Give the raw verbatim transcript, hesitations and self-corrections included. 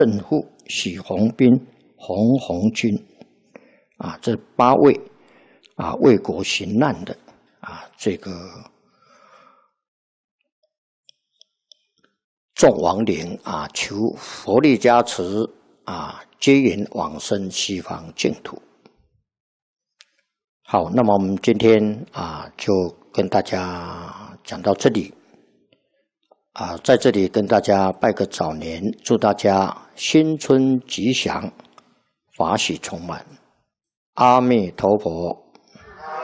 郑富、许宏斌、洪红军，啊，这八位啊为国行难的啊这个众亡灵啊，求佛力加持啊，皆缘往生西方净土。好，那么我们今天啊就跟大家讲到这里。啊，在这里跟大家拜个早年，祝大家新春吉祥，法喜充满。阿弥陀佛。